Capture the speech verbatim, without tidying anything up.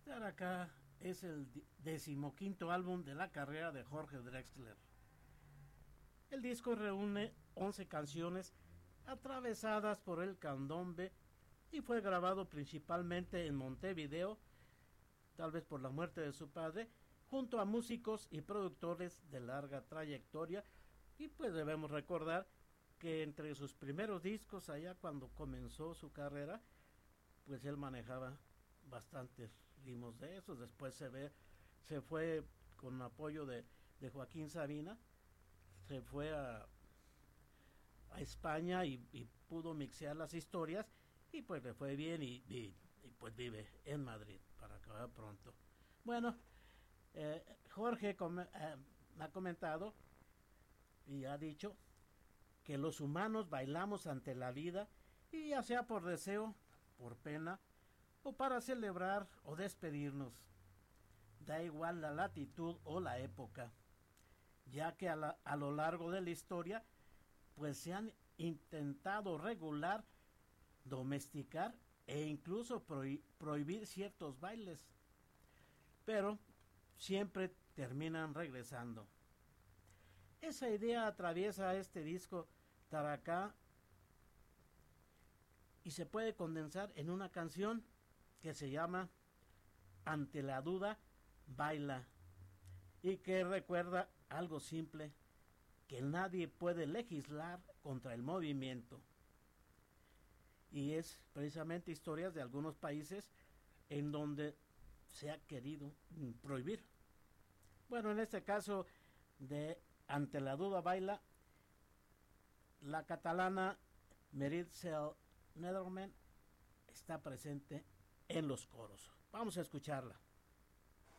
Taraka es el decimoquinto álbum de la carrera de Jorge Drexler. El disco reúne once canciones atravesadas por el candombe y fue grabado principalmente en Montevideo, tal vez por la muerte de su padre, junto a músicos y productores de larga trayectoria. Y pues debemos recordar que entre sus primeros discos, allá cuando comenzó su carrera, pues él manejaba bastantes ritmos de esos. Después se ve, se fue con apoyo de, de Joaquín Sabina, se fue a, a España y, y pudo mixear las historias y pues le fue bien y, y, y pues vive en Madrid para acabar pronto. Bueno, eh, Jorge com eh, ha comentado y ha dicho que los humanos bailamos ante la vida, y ya sea por deseo, por pena o para celebrar o despedirnos. Da igual la latitud o la época, ya que a, la, a lo largo de la historia pues se han intentado regular, domesticar e incluso prohi prohibir ciertos bailes, pero siempre terminan regresando. Esa idea atraviesa este disco Taraka y se puede condensar en una canción que se llama Ante la duda, baila, y que recuerda algo simple, que nadie puede legislar contra el movimiento. Y es precisamente historias de algunos países en donde se ha querido prohibir. Bueno, en este caso de Ante la duda, baila, la catalana Meritxell Nederman está presente en los coros. Vamos a escucharla.